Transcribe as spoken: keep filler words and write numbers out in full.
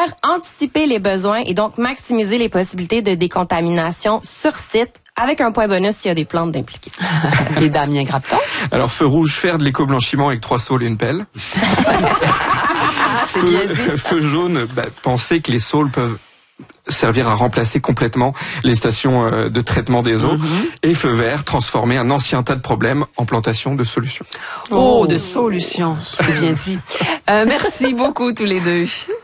anticiper les besoins et donc maximiser les possibilités de décontamination sur site, avec un point bonus s'il y a des plantes d'impliquer. Et Damien Grapton? Alors, feu rouge, faire de l'éco-blanchiment avec trois saules et une pelle. Ah, c'est bien dit. Feu jaune, bah, penser que les saules peuvent servir à remplacer complètement les stations euh, de traitement des eaux. Mm-hmm. Et feu vert, transformer un ancien tas de problèmes en plantation de solutions. Oh, de solutions, c'est bien dit. Euh, merci beaucoup tous les deux.